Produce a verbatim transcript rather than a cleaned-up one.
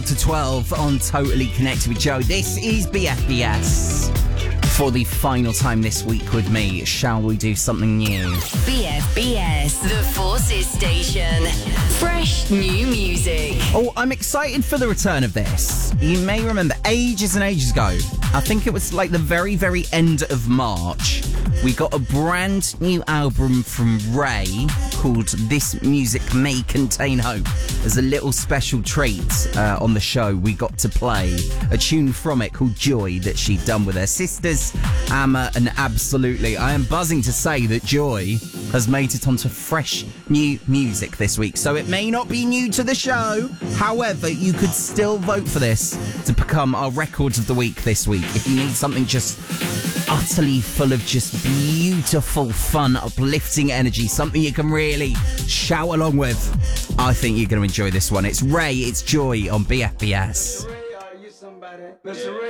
To twelve on Totally Connected with Joe. This is B F B S. For the final time this week with me, shall we do something new? B F B S, the Forces Station. Fresh new music. Oh, I'm excited for the return of this. You may remember ages and ages ago, I think it was like the very, very end of March, we got a brand new album from Ray called This Music May Contain Hope. As a little special treat uh, on the show, we got to play a tune from it called Joy that she'd done with her sisters, Amma and Absolutely. I am buzzing to say that Joy has made it onto fresh new music this week, so it may not be new to the show. However, you could still vote for this to become our records of the week this week. If you need something just utterly full of just beautiful, fun, uplifting energy, something you can really shout along with, I think you're going to enjoy this one. It's Ray, it's Joy on B F B S.